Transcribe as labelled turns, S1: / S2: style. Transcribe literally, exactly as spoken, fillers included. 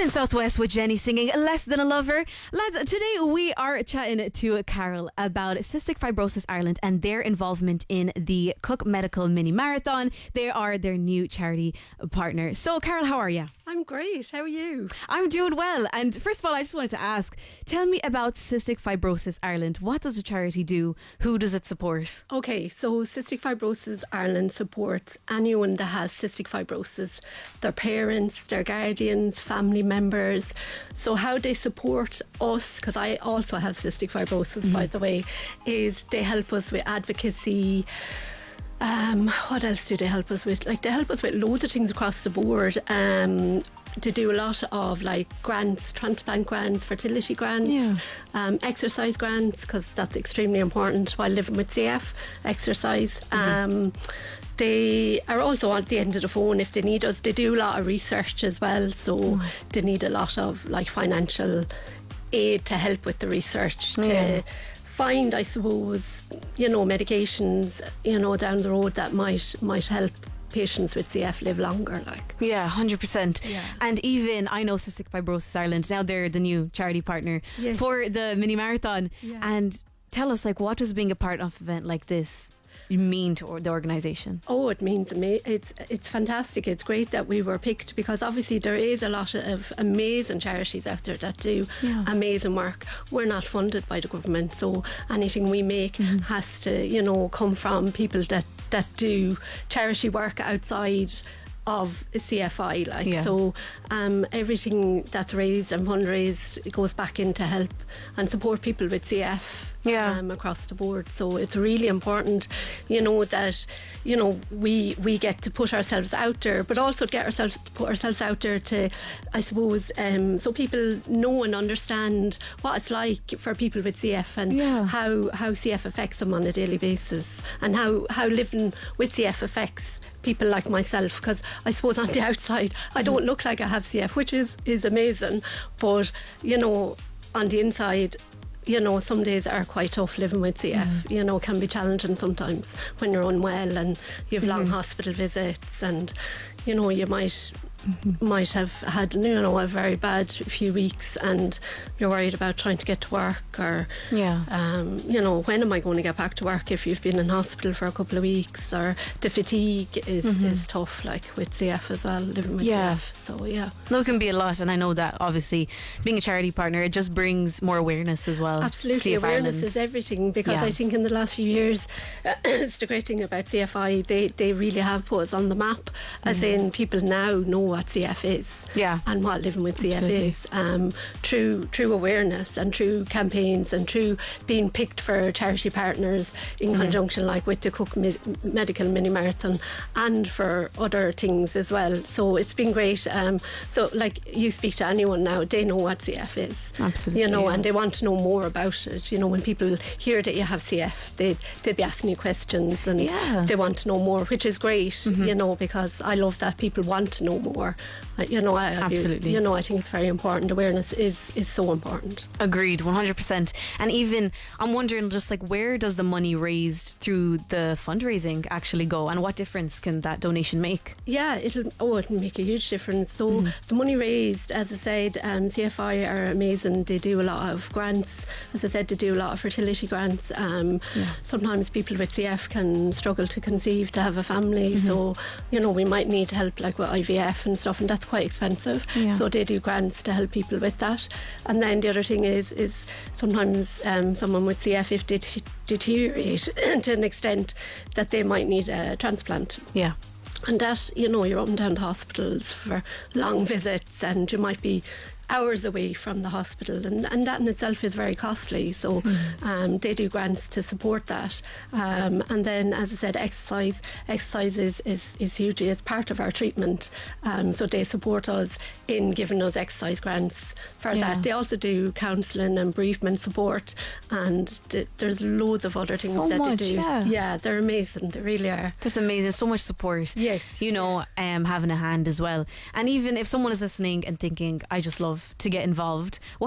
S1: Spin Southwest with Jenny singing Less Than a Lover. Lads, today we are chatting to Carol about Cystic Fibrosis Ireland and their involvement in the Cook Medical Mini Marathon. They are their new charity partner. So, Carol, how are you?
S2: I'm great. How are you?
S1: I'm doing well. And first of all, I just wanted to ask, tell me about Cystic Fibrosis Ireland. What does the charity do? Who does it support?
S2: Okay, so Cystic Fibrosis Ireland supports anyone that has cystic fibrosis, their parents, their guardians, family members. So how they support us, because I also have cystic fibrosis, mm-hmm. by the way, is they help us with advocacy. Um, what else do they help us with? Like, they help us with loads of things across the board. Um, to do a lot of like grants, transplant grants, fertility grants,
S1: yeah.
S2: um, exercise grants, because that's extremely important while living with C F, exercise. Mm-hmm. Um, they are also at the end of the phone if they need us. They do a lot of research as well, so mm. they need a lot of like financial aid to help with the research, to yeah. find, I suppose, you know, medications, you know, down the road that might might help patients with C F live longer. Like,
S1: yeah, one hundred percent.
S2: Yeah.
S1: And even I know Cystic Fibrosis Ireland, now they're the new charity partner yes. for the mini marathon.
S2: Yeah.
S1: And tell us, like, what does being a part of an event like this mean to the organisation?
S2: Oh, it means ama- it's it's fantastic. It's great that we were picked, because obviously there is a lot of amazing charities out there that do yeah. amazing work. We're not funded by the government, so anything we make mm-hmm. has to, you know, come from people that that do charity work outside of C F I, like yeah. so um, everything that's raised and fundraised, it goes back in to help and support people with C F
S1: yeah.
S2: um, across the board. So it's really important, you know, that, you know, we we get to put ourselves out there, but also get ourselves put ourselves out there to, I suppose, um, so people know and understand what it's like for people with C F, and
S1: yeah.
S2: how, how C F affects them on a daily basis, and how, how living with C F affects people like myself, because I suppose on the outside I don't look like I have C F, which is, is amazing, but you know, on the inside, you know, some days are quite tough living with C F. Mm. You know, can be challenging sometimes when you're unwell and you have long mm-hmm. hospital visits, and you know, you might Mm-hmm. might have had, you know, a very bad few weeks, and you're worried about trying to get to work, or
S1: yeah
S2: um, you know, when am I going to get back to work if you've been in hospital for a couple of weeks, or the fatigue is, mm-hmm. is tough, like with C F as well, living with
S1: yeah.
S2: C F. So yeah,
S1: no, it can be a lot, and I know that obviously being a charity partner, it just brings more awareness as well.
S2: Absolutely, awareness Ireland. Is everything, because yeah. I think in the last few years uh, it's the great thing about C F I, they, they really have put us on the map, as mm-hmm. in people now know what C F is,
S1: yeah,
S2: and what living with C F
S1: Absolutely.
S2: is, um, through through awareness and through campaigns and through being picked for charity partners in yeah. conjunction, like with the Cook Mi- Medical Mini Marathon, and for other things as well. So it's been great. Um, so like, you speak to anyone now, they know what C F is.
S1: Absolutely,
S2: you know,
S1: yeah.
S2: and they want to know more about it. You know, when people hear that you have C F, they they'd be asking you questions, and
S1: yeah.
S2: they want to know more, which is great. Mm-hmm. You know, because I love that people want to know more. You know, I,
S1: Absolutely.
S2: You, you know, I think it's very important. Awareness is, is so important.
S1: Agreed, one hundred percent. And even, I'm wondering, just like, where does the money raised through the fundraising actually go, and what difference can that donation make?
S2: Yeah, it'll oh, it'll make a huge difference. So mm. the money raised, as I said, um, C F I are amazing. They do a lot of grants. As I said, they do a lot of fertility grants. Um, yeah. Sometimes people with C F can struggle to conceive, to have a family. Mm-hmm. So, you know, we might need help like with I V F and stuff, and that's quite expensive.
S1: Yeah.
S2: So they do grants to help people with that. And then the other thing is is sometimes um, someone with C F, if they t- deteriorate to an extent that they might need a transplant.
S1: Yeah.
S2: And that, you know, you're up and down to hospitals for long visits, and you might be hours away from the hospital, and, and that in itself is very costly. So mm. um, they do grants to support that. Um, and then, as I said, exercise exercise is, is, is hugely as part of our treatment. Um, so they support us in giving us exercise grants for yeah. that. They also do counselling and bereavement support, and d- there's loads of other things
S1: so
S2: that
S1: much,
S2: they do.
S1: Yeah.
S2: yeah, they're amazing. They really are.
S1: That's amazing. So much support.
S2: Yes.
S1: You know, um, having a hand as well. And even if someone is listening and thinking, I just love to get involved, what